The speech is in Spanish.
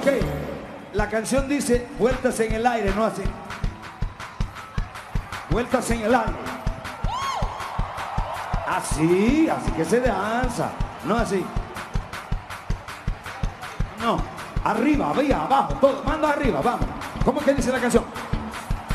Ok, la canción dice vueltas en el aire, no así. Vueltas en el aire. Así, así que se danza, no así. No, arriba, vía, abajo, todo, mando arriba, vamos. ¿Cómo que dice la canción?